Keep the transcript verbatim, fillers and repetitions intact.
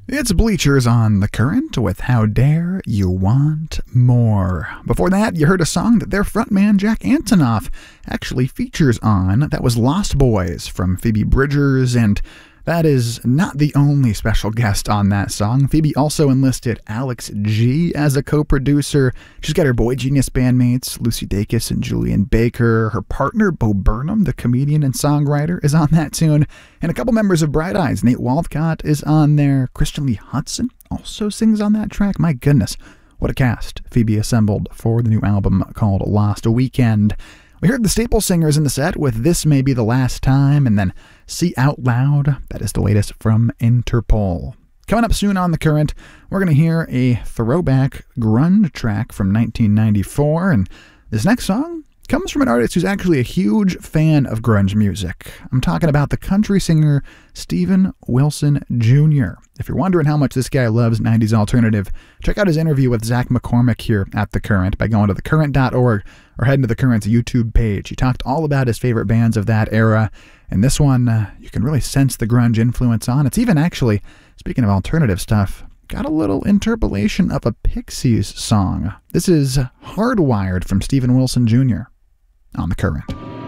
It's Bleachers on The Current with How Dare You Want More. Before that, you heard a song that their frontman Jack Antonoff actually features on. That was Lost Boys from Phoebe Bridgers, and that is not the only special guest on that song. Phoebe also enlisted Alex G as a co-producer. She's got her Boy Genius bandmates, Lucy Dacus and Julian Baker. Her partner, Bo Burnham, the comedian and songwriter, is on that tune. And a couple members of Bright Eyes. Nate Walcott is on there. Christian Lee Hudson also sings on that track. My goodness, what a cast Phoebe assembled for the new album called Lost Weekend. We heard the Staple Singers in the set with This May Be the Last Time, and then See Out Loud. That is the latest from Interpol. Coming up soon on The Current, we're going to hear a throwback grunge track from nineteen ninety-four, and this next song comes from an artist who's actually a huge fan of grunge music. I'm talking about the country singer Steven Wilson Junior If you're wondering how much this guy loves nineties alternative, check out his interview with Zach McCormick here at The Current by going to the current dot org or heading to The Current's YouTube page. He talked all about his favorite bands of that era, and this one, uh, you can really sense the grunge influence on. It's even actually, speaking of alternative stuff, got a little interpolation of a Pixies song. This is Hardwired from Steven Wilson Junior on The Current.